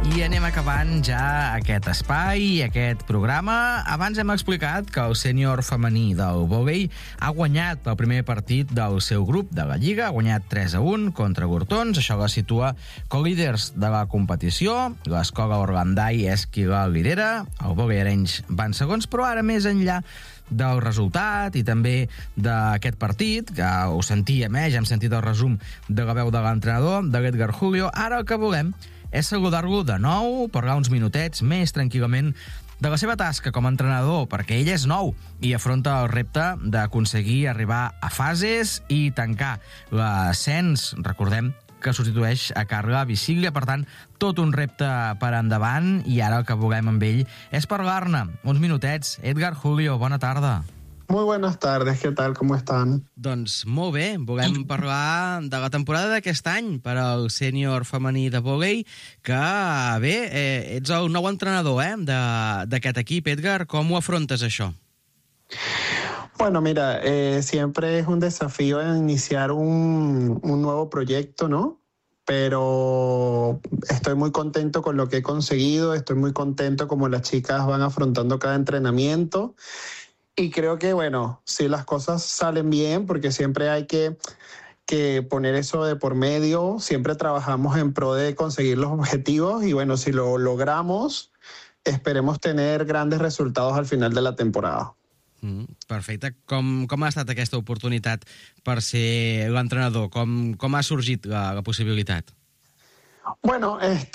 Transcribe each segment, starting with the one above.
I anem acabant ja aquest espai i aquest programa. Abans hem explicat que el sènior femení del vòlei ha guanyat el primer partit del seu grup de la Lliga, ha guanyat 3-1 contra Gortons. Això la situa co-líders de la competició. L'escola Orlandai és qui la lidera. El vòlei Arenys van segons, però ara més enllà del resultat i també d'aquest partit, que ho sentíem, ja hem sentit el resum de la veu de l'entrenador, de l'Edgar Julio. Ara el que volem és saludar-lo de nou, parlar uns minutets més tranquil·lament de la seva tasca com a entrenador, perquè ell és nou i afronta el repte d'aconseguir arribar a fases i tancar l'ascens. Recordem que substitueix a Carla Bisiglia, per tant, tot un repte per endavant, i ara el que volem amb ell és parlar-ne uns minutets. Edgar Julio, bona tarda. Muy buenas tardes, ¿qué tal? ¿Cómo están? Doncs molt bé, volem parlar de la temporada d'aquest any per al sènior femení de vòlei, que bé, ets el nou entrenador d'aquest equip. Edgar, com ho afrontes això? Bueno, mira, siempre es un desafío iniciar un nuevo proyecto, ¿no? Pero estoy muy contento con lo que he conseguido, estoy muy contento como las chicas van afrontando cada entrenamiento. Y creo que, bueno, si las cosas salen bien, porque siempre hay que poner eso de por medio, siempre trabajamos en pro de conseguir los objetivos y, bueno, si lo logramos, esperemos tener grandes resultados al final de la temporada. Perfecte. Com ha estat aquesta oportunitat per ser l'entrenador? Com ha sorgit la possibilitat? Bueno,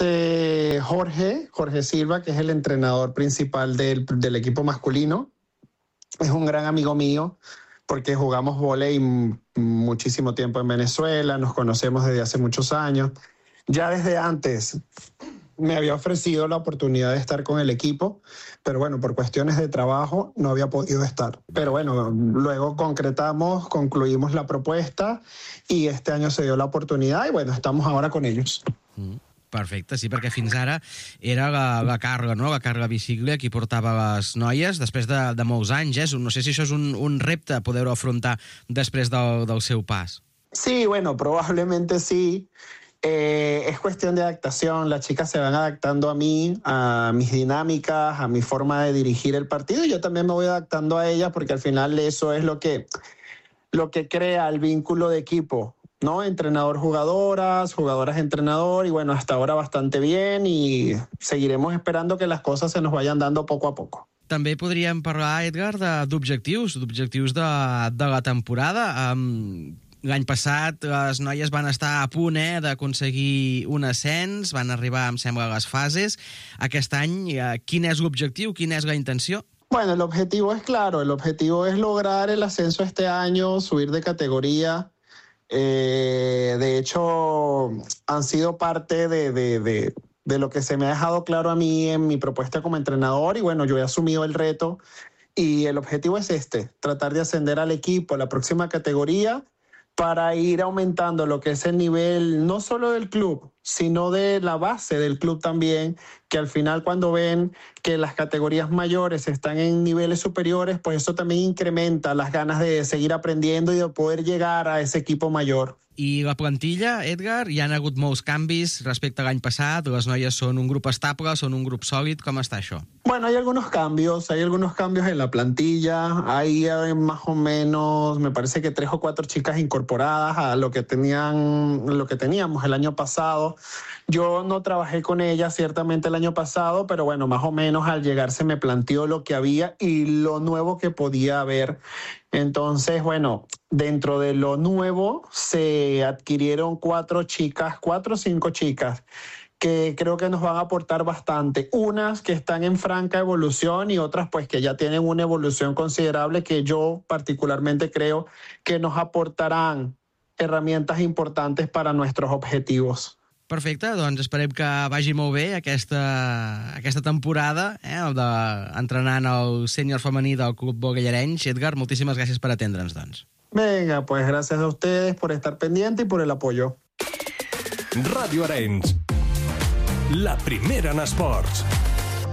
Jorge Silva, que es el entrenador principal del equipo masculino, es un gran amigo mío porque jugamos vóley muchísimo tiempo en Venezuela, nos conocemos desde hace muchos años. Ya desde antes me había ofrecido la oportunidad de estar con el equipo, pero bueno, por cuestiones de trabajo no había podido estar. Pero bueno, luego concluimos la propuesta y este año se dio la oportunidad y bueno, estamos ahora con ellos. Perfecte, sí, perquè fins ara era la Carla, no? La Carla Bisiglia, qui portava les noies després de molts anys. No sé si això és un repte poder-ho afrontar després del seu pas. Sí, bueno, probablemente sí. Es cuestión de adaptación. Las chicas se van adaptando a mí, a mis dinámicas, a mi forma de dirigir el partido, y yo también me voy adaptando a ellas, porque al final eso es lo que crea el vínculo de equipo, ¿no? Entrenador-jugadoras, jugadoras-entrenador, y bueno, hasta ahora bastante bien, y seguiremos esperando que las cosas se nos vayan dando poco a poco. També podríem parlar, Edgar, d'objectius de la temporada. L'any passat les noies van estar a punt d'aconseguir un ascens, van arribar, em sembla, a les fases. Aquest any, quin és l'objectiu, quina és la intenció? Bueno, el objetivo es claro, el objetivo es lograr el ascenso este año, subir de categoría. De hecho, han sido parte de lo que se me ha dejado claro a mí en mi propuesta como entrenador, y bueno, yo he asumido el reto y el objetivo es tratar de ascender al equipo a la próxima categoría para ir aumentando lo que es el nivel no solo del club, sino de la base del club también, que al final cuando ven que las categorías mayores están en niveles superiores, pues eso también incrementa las ganas de seguir aprendiendo y de poder llegar a ese equipo mayor. I la plantilla, Edgar, hi ha hagut molts canvis respecte a l'any passat? Les noies són un grup estable, són un grup sòlid? Com està això? Bueno, hay algunos cambios en la plantilla. Hay más o menos, me parece que 3 o 4 chicas incorporadas a lo que teníamos el año pasado. Yo no trabajé con ellas ciertamente el año pasado, pero bueno, más o menos al llegar se me planteó lo que había y lo nuevo que podía haber. Entonces, bueno, dentro de lo nuevo se adquirieron 4 o 5 chicas que creo que nos van a aportar bastante. Unas que están en franca evolución y otras pues que ya tienen una evolución considerable, que yo particularmente creo que nos aportarán herramientas importantes para nuestros objetivos. Perfecte, doncs esperem que vagi molt bé aquesta temporada, entrenant el sènior femení del Club Vòlei Arenys. Edgar, moltíssimes gràcies per atendre'ns, doncs. Venga, pues gracias a ustedes por estar pendiente y por el apoyo. Ràdio Arenys, la primera en esports.